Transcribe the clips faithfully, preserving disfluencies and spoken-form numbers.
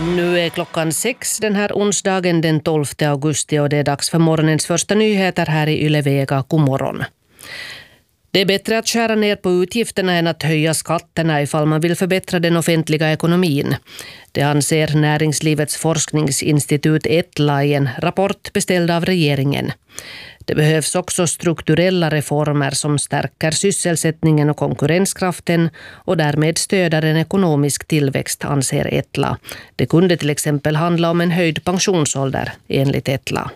Nu är klockan sex den här onsdagen den tolfte augusti och det är dags för morgonens första nyheter här i Yle Vega. God morgon. Det är bättre att skära ner på utgifterna än att höja skatterna ifall man vill förbättra den offentliga ekonomin. Det anser Näringslivets forskningsinstitut Etla i en rapport beställd av regeringen. Det behövs också strukturella reformer som stärker sysselsättningen och konkurrenskraften och därmed stöder en ekonomisk tillväxt, anser Etla. Det kunde till exempel handla om en höjd pensionsålder, enligt Etla.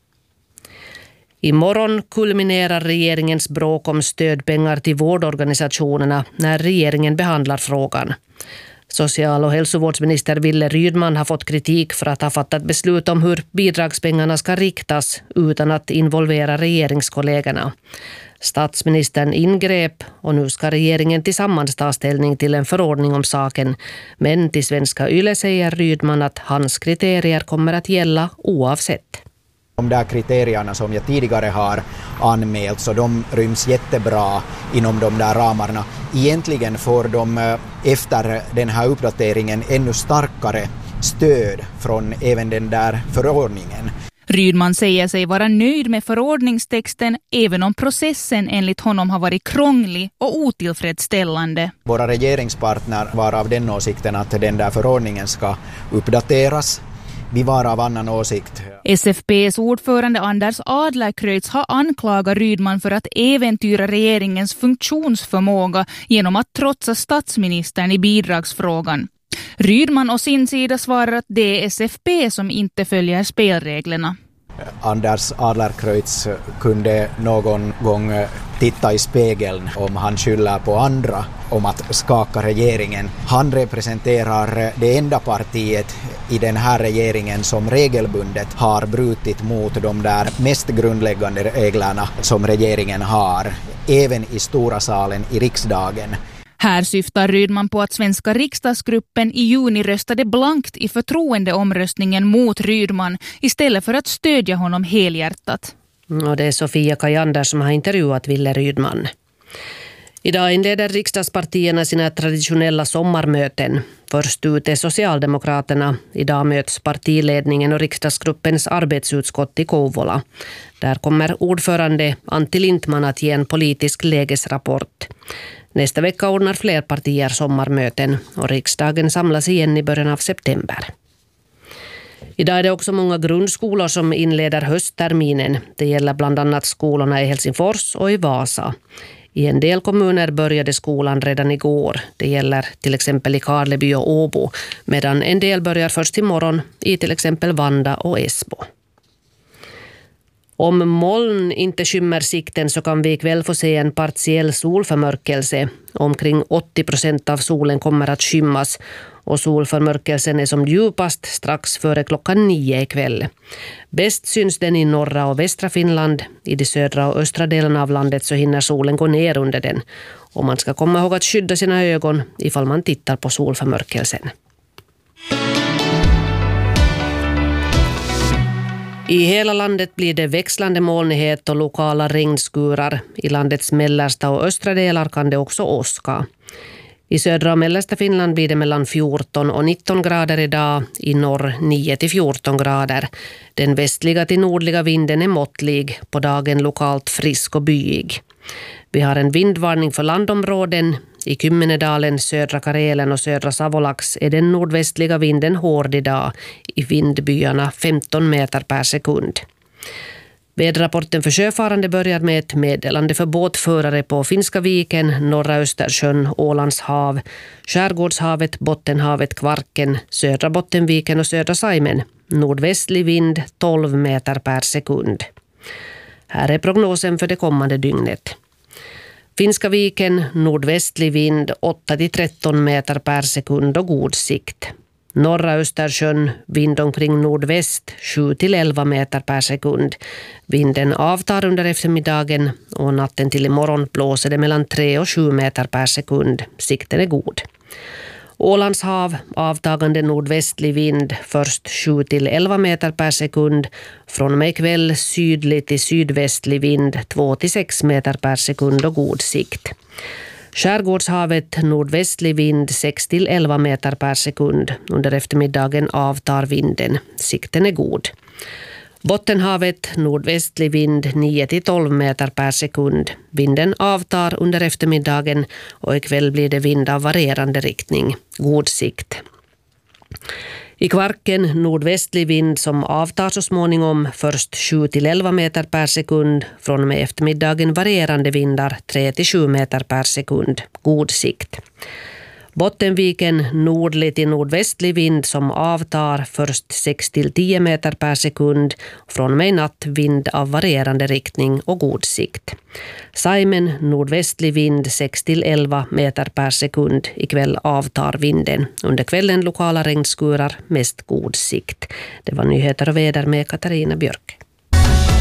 Imorgon kulminerar regeringens bråk om stödpengar till vårdorganisationerna när regeringen behandlar frågan. Social- och hälsovårdsminister Wille Rydman har fått kritik för att ha fattat beslut om hur bidragspengarna ska riktas utan att involvera regeringskollegorna. Statsministern ingrep och nu ska regeringen tillsammans ta ställning till en förordning om saken. Men till Svenska Yle säger Rydman att hans kriterier kommer att gälla oavsett. De där kriterierna som jag tidigare har anmält, så de ryms jättebra inom de där ramarna. Egentligen får de efter den här uppdateringen ännu starkare stöd från även den där förordningen. Rydman säger sig vara nöjd med förordningstexten även om processen enligt honom har varit krånglig och otillfredsställande. Våra regeringspartner var av den åsikten att den där förordningen ska uppdateras. Vi var av annan åsikt. S F P:s ordförande Anders Adlercreutz har anklagat Rydman för att äventyra regeringens funktionsförmåga genom att trotsa statsministern i bidragsfrågan. Rydman och sin sida svarar att det är S F P som inte följer spelreglerna. Anders Adlercreutz kunde någon gång titta i spegeln om han skyller på andra om att skaka regeringen. Han representerar det enda partiet i den här regeringen som regelbundet har brutit mot de där mest grundläggande reglerna som regeringen har, även i stora salen i riksdagen. Här syftar Rydman på att svenska riksdagsgruppen i juni röstade blankt i förtroendeomröstningen mot Rydman istället för att stödja honom helhjärtat. Och det är Sofia Kajander som har intervjuat Wille Rydman. Idag inleder riksdagspartierna sina traditionella sommarmöten. Först ut är Socialdemokraterna. Idag möts partiledningen och riksdagsgruppens arbetsutskott i Kouvola. Där kommer ordförande Antti Lindman att ge en politisk lägesrapport. Nästa vecka ordnar fler partier sommarmöten och riksdagen samlas igen i början av september. Idag är det också många grundskolor som inleder höstterminen. Det gäller bland annat skolorna i Helsingfors och i Vasa. I en del kommuner började skolan redan igår. Det gäller till exempel i Karleby och Åbo, medan en del börjar först imorgon i till exempel Vanda och Esbo. Om moln inte skymmer sikten så kan vi ikväll få se en partiell solförmörkelse. Omkring åttio procent av solen kommer att skymmas och solförmörkelsen är som djupast strax före klockan nio ikväll. Bäst syns den i norra och västra Finland. I de södra och östra delarna av landet så hinner solen gå ner under den. Och man ska komma ihåg att skydda sina ögon ifall man tittar på solförmörkelsen. I hela landet blir det växlande molnighet och lokala regnskurar. I landets mellersta och östra delar kan det också åska. I södra och mellersta Finland blir det mellan fjorton och nitton grader idag, i norr nio till fjorton grader. Den västliga till nordliga vinden är måttlig, på dagen lokalt frisk och byig. Vi har en vindvarning för landområden. I Kymmenedalen, södra Karelen och södra Savolax är den nordvästliga vinden hård idag, i vindbyarna femton meter per sekund. Väderrapporten för sjöfarande börjar med ett meddelande för båtförare på Finska viken, norra Östersjön, Ålands hav, Skärgårdshavet, Bottenhavet, Kvarken, södra Bottenviken och södra Saimen. Nordvästlig vind tolv meter per sekund. Här är prognosen för det kommande dygnet. Finska viken, nordvästlig vind åtta till tretton meter per sekund och god sikt. Norra Östersjön, vind omkring nordväst sju till elva meter per sekund. Vinden avtar under eftermiddagen och natten till imorgon blåser det mellan tre och sju meter per sekund. Sikten är god. Ålands hav, avtagande nordvästlig vind, först sju till elva meter per sekund. Från och med kväll sydlig till sydvästlig vind, två till sex meter per sekund och god sikt. Skärgårdshavet nordvästlig vind sex till elva meter per sekund. Under eftermiddagen avtar vinden. Sikten är god. Bottenhavet nordvästlig vind nio till tolv meter per sekund. Vinden avtar under eftermiddagen och ikväll blir det vind av varierande riktning. God sikt. I Kvarken nordvästlig vind som avtar så småningom, först sju till elva meter per sekund. Från och med eftermiddagen varierande vindar tre till sju meter per sekund. God sikt. Bottenviken nordlig till nordvästlig vind som avtar, först sex till tio meter per sekund. Från och med natt vind av varierande riktning och god sikt. Saimen nordvästlig vind sex till elva meter per sekund. Ikväll avtar vinden. Under kvällen lokala regnskurar, mest god sikt. Det var nyheter och väder med Katarina Björk.